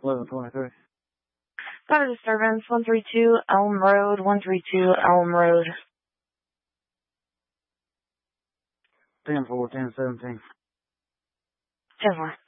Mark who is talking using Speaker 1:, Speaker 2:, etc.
Speaker 1: 1123.
Speaker 2: Got a disturbance, 132 Elm Road, 132 Elm Road.
Speaker 1: 10-4, 10-17.
Speaker 2: 10-4.